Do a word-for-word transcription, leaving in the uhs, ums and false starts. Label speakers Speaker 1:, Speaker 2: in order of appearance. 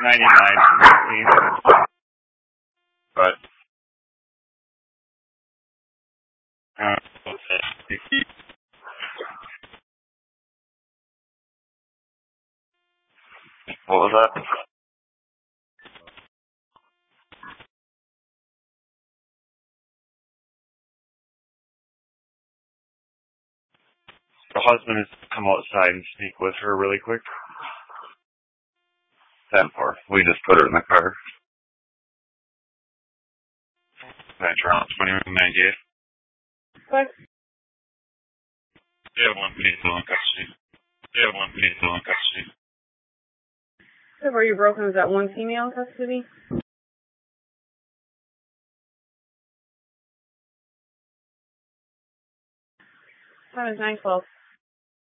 Speaker 1: ninety-nine for me. But uh, what was that? The husband has to come outside and speak with her really quick. ten four. We just put her in the car. That's around twenty-one ninety-eight.
Speaker 2: What?
Speaker 1: You have one piece still in custody. You have one piece still in custody.
Speaker 2: So were you broken? Was that one female in custody? That was nine twelve.